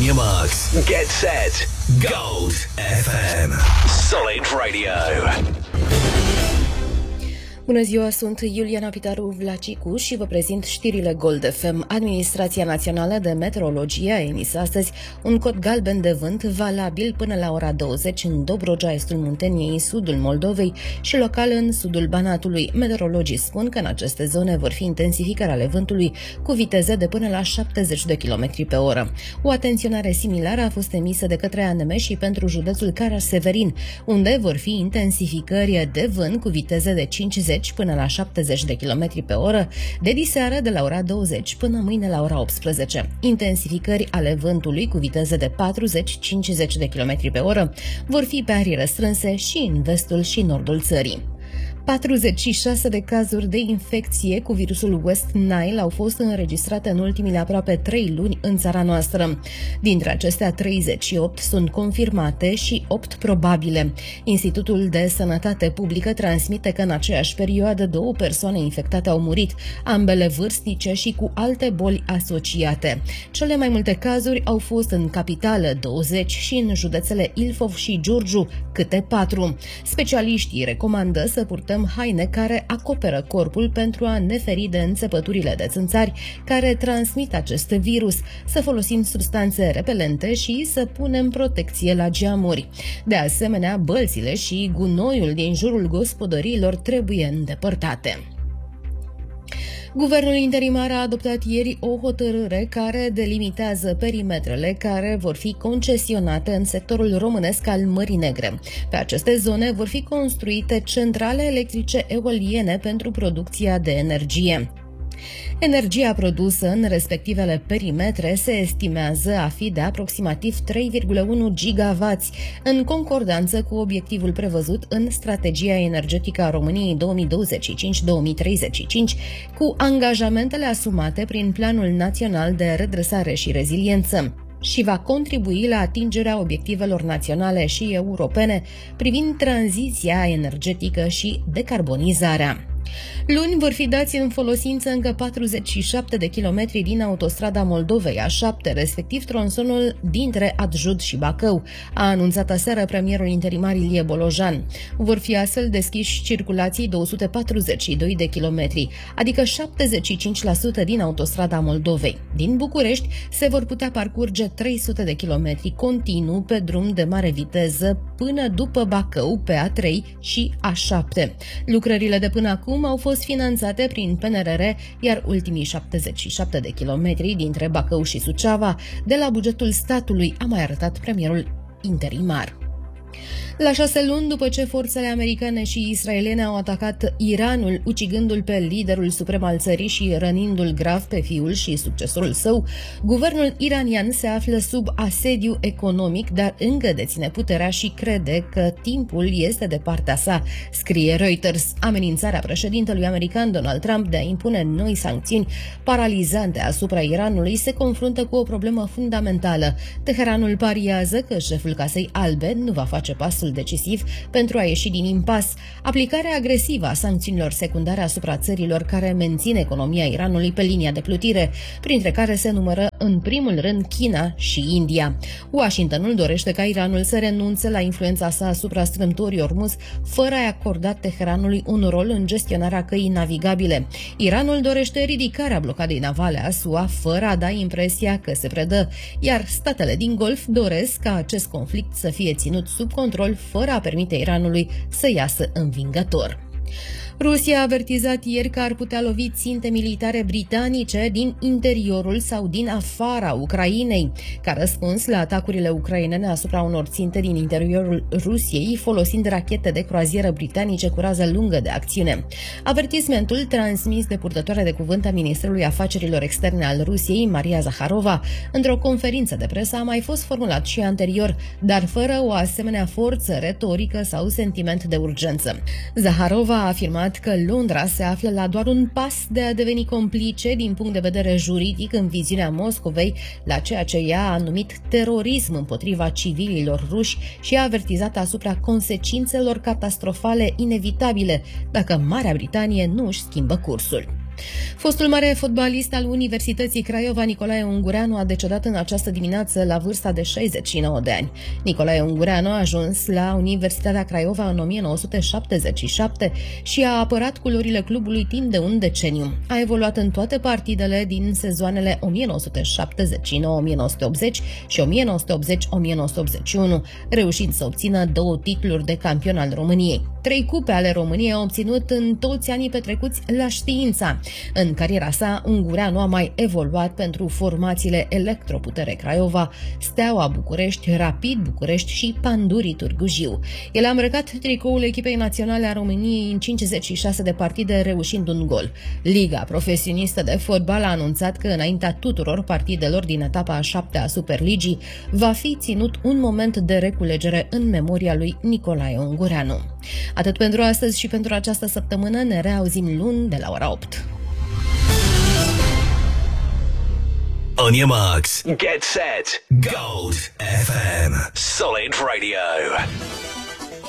your marks. Get set. Gold FM. Solid Radio. Bună ziua, sunt Iuliana Pitaru Vlacicu și vă prezint știrile Gold FM. Administrația Națională de Meteorologie a emis astăzi un cod galben de vânt valabil până la ora 20 în Dobrogea, estul Munteniei, sudul Moldovei și local în sudul Banatului. Meteorologii spun că în aceste zone vor fi intensificări ale vântului cu viteze de până la 70 de km pe oră. O atenționare similară a fost emisă de către ANM și pentru județul Caraș-Severin, unde vor fi intensificări de vânt cu viteze de 50 până la 70 de km pe oră, de diseară de la ora 20 până mâine la ora 18. Intensificări ale vântului cu viteze de 40-50 de km pe oră vor fi pe arii restrânse și în vestul și nordul țării. 46 de cazuri de infecție cu virusul West Nile au fost înregistrate în ultimile aproape 3 luni în țara noastră. Dintre acestea, 38 sunt confirmate și 8 probabile. Institutul de Sănătate Publică transmite că în aceeași perioadă 2 persoane infectate au murit, ambele vârstnice și cu alte boli asociate. Cele mai multe cazuri au fost în capitală, 20, și în județele Ilfov și Giurgiu, câte 4. Specialiștii recomandă să purtăm haine care acoperă corpul pentru a ne feri de înțepăturile de țânțari care transmit acest virus, să folosim substanțe repelente și să punem protecție la geamuri. De asemenea, bălțile și gunoiul din jurul gospodăriilor trebuie îndepărtate. Guvernul interimar a adoptat ieri o hotărâre care delimitează perimetrele care vor fi concesionate în sectorul românesc al Mării Negre. Pe aceste zone vor fi construite centrale electrice eoliene pentru producția de energie. Energia produsă în respectivele perimetre se estimează a fi de aproximativ 3,1 gigawatts, în concordanță cu obiectivul prevăzut în Strategia Energetică a României 2025-2035, cu angajamentele asumate prin Planul Național de Redresare și Reziliență, și va contribui la atingerea obiectivelor naționale și europene privind tranziția energetică și decarbonizarea. Luni vor fi dați în folosință încă 47 de kilometri din autostrada Moldovei A7, respectiv tronsonul dintre Adjud și Bacău, a anunțat aseară premierul interimar Ilie Bolojan. Vor fi astfel deschiși circulației 242 de kilometri, adică 75% din autostrada Moldovei. Din București se vor putea parcurge 300 de kilometri continuu pe drum de mare viteză până după Bacău pe A3 și A7. Lucrările de până acum au fost finanțate prin PNRR, iar ultimii 77 de kilometri dintre Bacău și Suceava de la bugetul statului, a mai arătat premierul interimar. La 6 luni după ce forțele americane și israeliene au atacat Iranul, ucigându-l pe liderul suprem al țării și rănindu-l grav pe fiul și succesorul său, guvernul iranian se află sub asediu economic, dar încă deține puterea și crede că timpul este de partea sa, scrie Reuters. Amenințarea președintelui american Donald Trump de a impune noi sancțiuni paralizante asupra Iranului se confruntă cu o problemă fundamentală. Teheranul pariază că șeful Casei Albe nu va face pasul decisiv pentru a ieși din impas. Aplicarea agresivă a sancțiunilor secundare asupra țărilor care mențin economia Iranului pe linia de plutire, printre care se numără în primul rând China și India. Washingtonul dorește ca Iranul să renunțe la influența sa asupra strâmtorii Ormuz, fără a acorda Teheranului un rol în gestionarea căii navigabile. Iranul dorește ridicarea blocadei navale a SUA, fără a da impresia că se predă, iar statele din Golf doresc ca acest conflict să fie ținut sub control, fără a permite Iranului să iasă învingător. Rusia a avertizat ieri că ar putea lovi ținte militare britanice din interiorul sau din afara Ucrainei, ca răspuns la atacurile ucrainene asupra unor ținte din interiorul Rusiei, folosind rachete de croazieră britanice cu rază lungă de acțiune. Avertismentul, transmis de purtătoarea de cuvânt a Ministerului Afacerilor Externe al Rusiei, Maria Zaharova, într-o conferință de presă, a mai fost formulat și anterior, dar fără o asemenea forță retorică sau sentiment de urgență. Zaharova a afirmat că Londra se află la doar un pas de a deveni complice din punct de vedere juridic în viziunea Moscovei la ceea ce ea a numit terorism împotriva civililor ruși și a avertizat asupra consecințelor catastrofale inevitabile dacă Marea Britanie nu își schimbă cursul. Fostul mare fotbalist al Universității Craiova, Nicolae Ungureanu, a decedat în această dimineață la vârsta de 69 de ani. Nicolae Ungureanu a ajuns la Universitatea Craiova în 1977 și a apărat culorile clubului timp de un deceniu. A evoluat în toate partidele din sezoanele 1979-1980 și 1980-1981, reușind să obțină 2 titluri de campion al României. 3 cupe ale României a obținut în toți anii petrecuți la Știința. În cariera sa, Ungureanu a mai evoluat pentru formațiile Electroputere Craiova, Steaua București, Rapid București și Pandurii Târgu Jiu. El a îmbrăcat tricoul echipei naționale a României în 56 de partide, reușind un gol. Liga Profesionistă de Fotbal a anunțat că înaintea tuturor partidelor din etapa a 7-a a Superligii va fi ținut un moment de reculegere în memoria lui Nicolae Ungureanu. Atât pentru astăzi și pentru această săptămână, ne reauzim luni de la ora 8. On your marks, get set, Gold FM, Solid Radio.